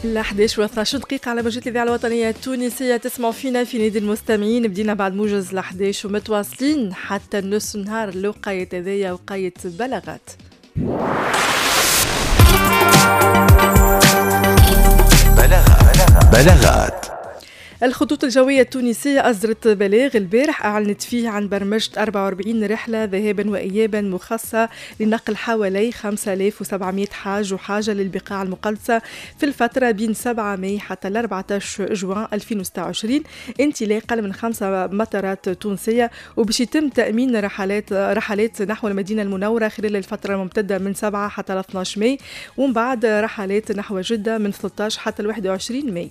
11 و 12 دقيقة على موجة الإذاعة الوطنية التونسية. تسمعوا فينا في نادي المستمعين. بدينا بعد موجز 11 ومتواصلين حتى نص النهار. الوقاية هذيا وقاية بلاغات. بلاغات. الخطوط الجوية التونسية أصدرت بلاغ البارح أعلنت فيه عن برمجة 44 رحلة ذهابا وإيابا مخصصة لنقل حوالي 5700 حاج وحاجة للبقاع المقدسة في الفترة بين 7 ماي حتى 14 جوان 2026 انطلاقا من 5 مطارات تونسية، وباش يتم تأمين رحلات نحو المدينة المنورة خلال الفترة الممتدة من 7 حتى 12 ماي، ومن بعد رحلات نحو جدة من 13 حتى 21 ماي.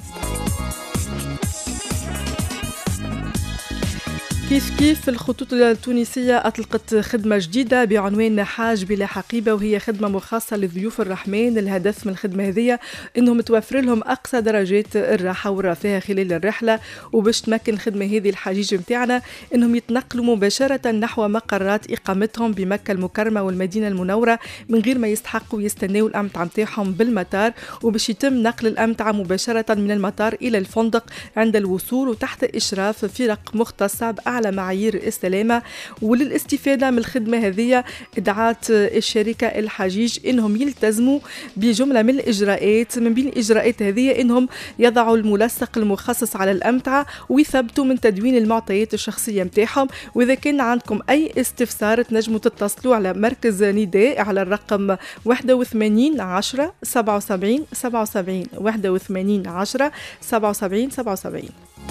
كيف الخطوط التونسية أطلقت خدمة جديدة بعنوان حاج بلا حقيبة، وهي خدمة مخصصة لضيوف الرحمن. الهدف من الخدمة هذه إنهم توفر لهم أقصى درجات الراحة والرفاهة خلال الرحلة، وباش تمكن الخدمة هذه الحجيج متاعنا إنهم يتنقلوا مباشرة نحو مقرات إقامتهم بمكة المكرمة والمدينة المنورة من غير ما يستحقوا يستناوا الأمتعة متاعهم بالمطار، وباش يتم نقل الأمتعة مباشرة من المطار إلى الفندق عند الوصول وتحت إشراف فرق مختصة على معايير السلامة. وللاستفادة من الخدمة هذه دعات الشركة الحجيج إنهم يلتزموا بجملة من الإجراءات. من بين الإجراءات هذه إنهم يضعوا الملصق المخصص على الأمتعة ويثبتوا من تدوين المعطيات الشخصية متاعهم. وإذا كان عندكم أي استفسار تنجموا تتصلوا على مركز نداء على الرقم 81 10 77 77 81 10 77 77.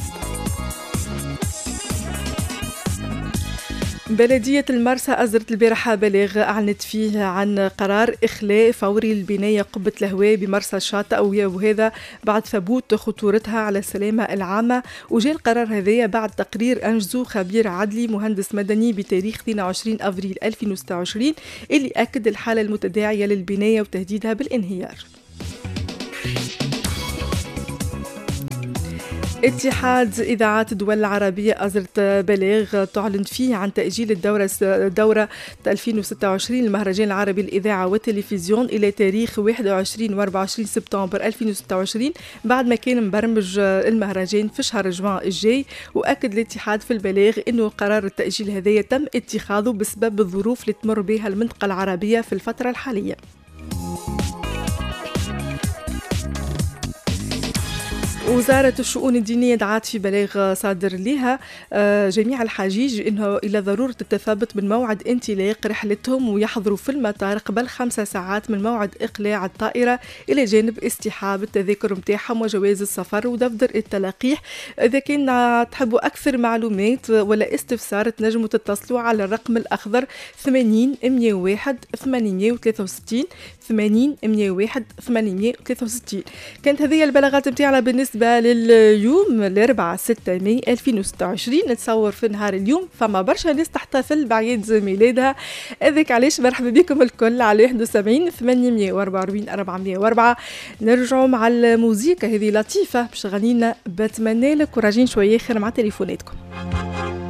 بلدية المرسى أصدرت البارحة بلاغ أعلنت فيه عن قرار إخلاء فوري للبناية قبة الهواء بمرسى الشاطئ، وهذا بعد ثبوت خطورتها على السلامة العامة. وجاء القرار هذا بعد تقرير أنجزه خبير عدلي مهندس مدني بتاريخ 22 أفريل 2026 اللي أكد الحالة المتداعية للبناية وتهديدها بالانهيار. اتحاد إذاعات الدول العربية أصدرت بلاغ تعلن فيه عن تأجيل الدورة 2026 المهرجان العربي للإذاعة والتلفزيون إلى تاريخ 21 و 24 سبتمبر 2026 بعد ما كان مبرمج المهرجان في شهر جوان الجاي. وأكد الاتحاد في البلاغ أنه قرار التأجيل هذا تم اتخاذه بسبب الظروف اللي تمر بها المنطقة العربية في الفترة الحالية. وزارة الشؤون الدينية دعت في بلاغ صادر لها جميع الحجيج إنه إلى ضرورة التثبت من موعد انطلاق رحلتهم ويحضروا في المطار قبل 5 ساعات من موعد إقلاع الطائرة، إلى جانب استيحاب التذاكر متاعهم وجواز السفر ودفتر التلقيح. إذا كان تحبوا أكثر معلومات ولا استفسار تنجموا تتصلوا على الرقم الأخضر 80 101 863 80 101 863. كانت هذه البلاغات متاعنا بالنسبة لليوم الأربعاء 6 ماي 2026. نتصور في نهار اليوم فما برشا ناس تحتفل بعيد ميلادها، هذاك علاش مرحبا بكم الكل على 71 844 404. نرجعوا مع الموسيقى هذه لطيفة باش غنينا بتمنى لك وراجين شوية خير مع تليفوناتكم.